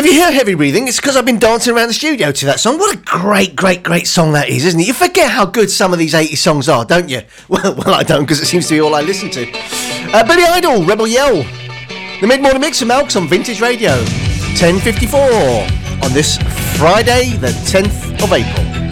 if you hear heavy breathing, it's because I've been dancing around the studio to that song. What a great song that is, isn't it? You forget how good some of these 80s songs are, don't you? Well, I don't, because it seems to be all I listen to. Billy Idol, Rebel Yell. The Mid-Morning Mix from Elks on Vintage Radio. 10:54 on this Friday, the 10th of April.